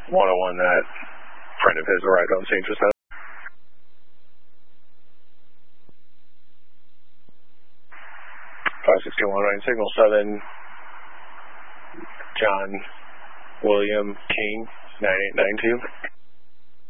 101 that friend of his arrived on scene just now. 561 right signal 7, John William King, 9892.